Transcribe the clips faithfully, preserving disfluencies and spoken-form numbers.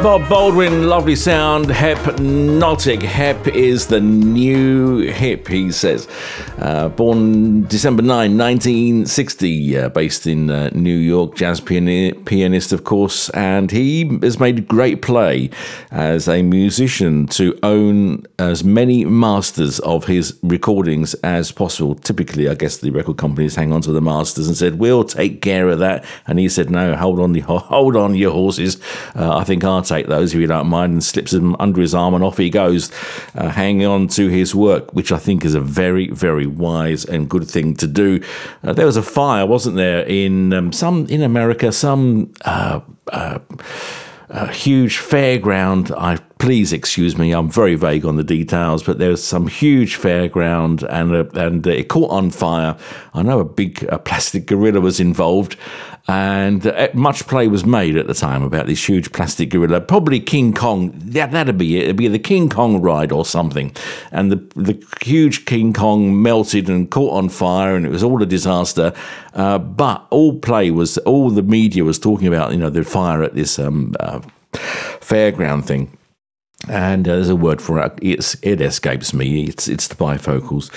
Bob Baldwin, lovely sound, hypnotic. Hep is the new hip, he says. Uh, born December ninth, nineteen sixty, uh, based in uh, New York, jazz piani- pianist, of course, and he has made great play as a musician to own as many masters of his recordings as possible. Typically, I guess the record companies hang on to the masters and said, we'll take care of that. And he said, no, hold on, hold on your horses. Uh, I think I'll take those if you don't mind, and slips them under his arm and off he goes, uh, hanging on to his work, which I think is a very, very wise and good thing to do. Uh, there was a fire, wasn't there, in um, some in America, some uh, uh, uh, huge fairground. I please excuse me, I'm very vague on the details, but there was some huge fairground, and uh, and uh, it caught on fire. I know a big uh, plastic gorilla was involved. And uh, much play was made at the time about this huge plastic gorilla, probably King Kong. That, that'd be it. It'd be the King Kong ride or something. And the the huge King Kong melted and caught on fire, and it was all a disaster. Uh, but all play was, all the media was talking about, you know, the fire at this um, uh, fairground thing. And uh, there's a word for it. It's, it escapes me. It's it's the bifocals.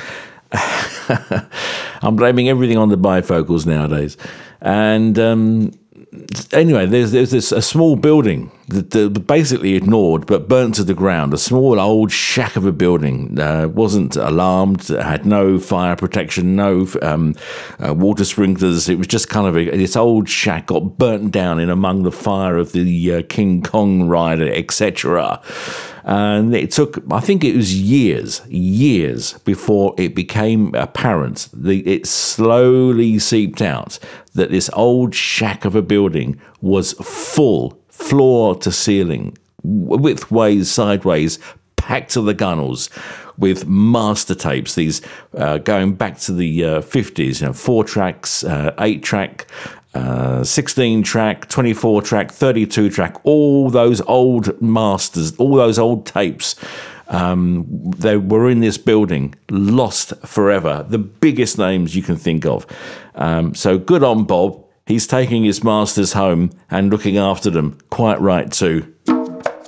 I'm blaming everything on the bifocals nowadays. And um, anyway, there's there's this a small building that uh, basically ignored but burnt to the ground. A small old shack of a building, uh, wasn't alarmed, had no fire protection, no um, uh, water sprinklers. It was just kind of a, this old shack got burnt down in among the fire of the uh, King Kong ride, et cetera. And it took, I think it was years, years before it became apparent. The, it slowly seeped out that this old shack of a building was full, floor to ceiling, widthways, sideways, packed to the gunnels with master tapes, these uh, going back to the uh, fifties, you know, four tracks, uh, eight track, Uh, sixteen track, twenty-four track, thirty-two track, all those old masters, all those old tapes, um, they were in this building, lost forever. The biggest names you can think of. Um, so good on Bob. He's taking his masters home and looking after them. Quite right too.